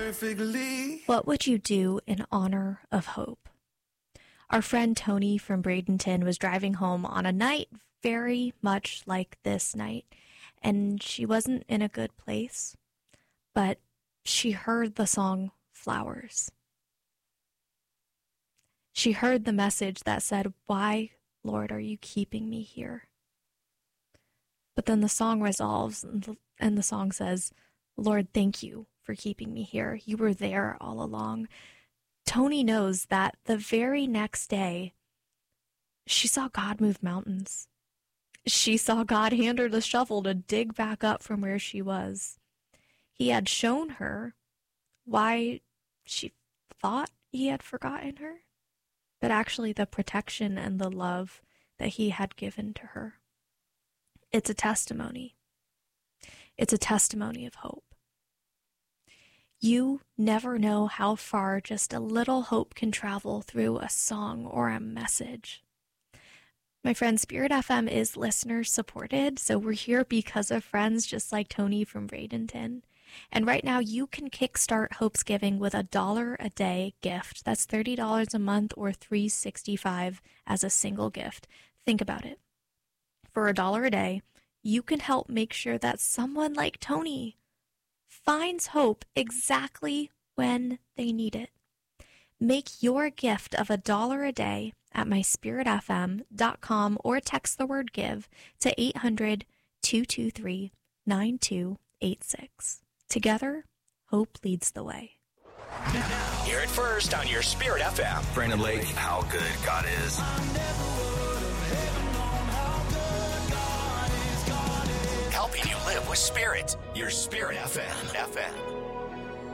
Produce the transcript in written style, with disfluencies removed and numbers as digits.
perfectly. What would you do in honor of hope? Our friend Tony from Bradenton was driving home on a night very much like this night, and she wasn't in a good place, but she heard the song Flowers. She heard the message that said, "Why, Lord, are you keeping me here?" But then the song resolves, and the song says, "Lord, thank you for keeping me here. You were there all along." Tony knows that the very next day, she saw God move mountains. She saw God hand her the shovel to dig back up from where she was. He had shown her why she thought he had forgotten her, but actually the protection and the love that he had given to her. It's a testimony. It's a testimony of hope. You never know how far just a little hope can travel through a song or a message. My friend, Spirit FM is listener supported, so we're here because of friends just like Tony from Bradenton. And right now you can kickstart Hope's Giving with $1 a day gift. That's $30 a month or $365 as a single gift. Think about it. For $1 a day, you can help make sure that someone like Tony finds hope exactly when they need it. Make your gift of $1 a day at myspiritfm.com or text the word GIVE to 800-223-9286. Together, hope leads the way. Hear it first on your Spirit FM. Brandon Lake, how good God is. Helping you live with Spirit. Your Spirit FM.